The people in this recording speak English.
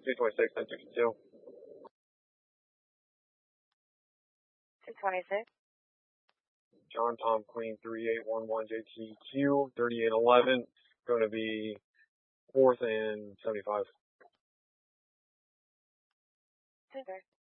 226, 1062. 226. John Tom Queen 3811 JTQ 3811. Going to be 4th and 75. Super.